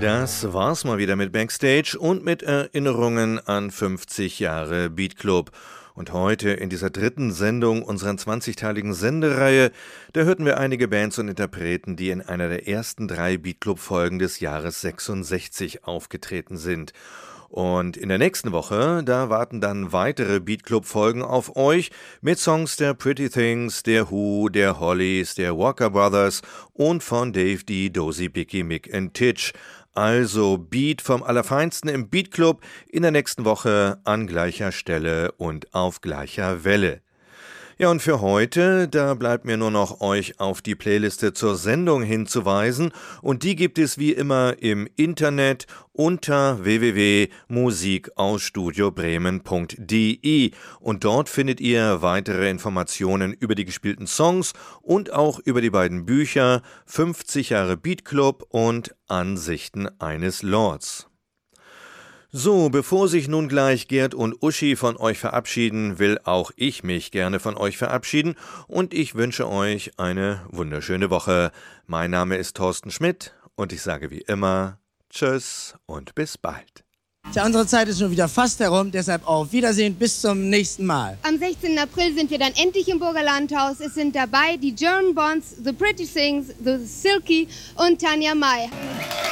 Das war's mal wieder mit Backstage und mit Erinnerungen an 50 Jahre Beat Club. Und heute in dieser dritten Sendung unserer 20-teiligen Sendereihe, da hörten wir einige Bands und Interpreten, die in einer der ersten 3 Beat Club-Folgen des Jahres 66 aufgetreten sind. Und in der nächsten Woche, da warten dann weitere Beat Club-Folgen auf euch mit Songs der Pretty Things, der Who, der Hollies, der Walker Brothers und von Dave D, Dozy, Bicky, Mick and Titch. Also Beat vom Allerfeinsten im Beat Club in der nächsten Woche an gleicher Stelle und auf gleicher Welle. Ja, und für heute, da bleibt mir nur noch euch auf die Playliste zur Sendung hinzuweisen und die gibt es wie immer im Internet unter www.musikausstudiobremen.de und dort findet ihr weitere Informationen über die gespielten Songs und auch über die beiden Bücher 50 Jahre Beat Club und Ansichten eines Lords. So, bevor sich nun gleich Gerd und Uschi von euch verabschieden, will auch ich mich gerne von euch verabschieden und ich wünsche euch eine wunderschöne Woche. Mein Name ist Thorsten Schmidt und ich sage wie immer Tschüss und bis bald. Tja, unsere Zeit ist schon wieder fast herum, deshalb auf Wiedersehen, bis zum nächsten Mal. Am 16. April sind wir dann endlich im Burger Landhaus. Es sind dabei die German Bonds, The Pretty Things, The Silky und Tanja May.